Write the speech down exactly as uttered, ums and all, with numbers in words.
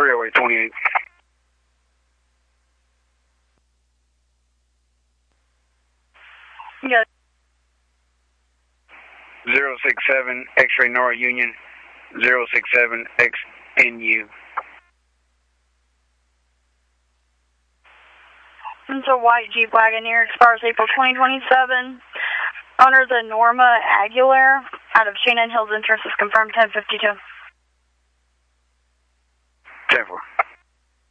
three oh eight twenty-eight. Yes. zero six seven X-ray Nora Union, zero six seven X N U. It's a white Jeep Wagoneer, expires April twenty twenty-seven. Owner the Norma Aguilar, out of Shannon Hills. Interest is confirmed ten fifty-two. ten four.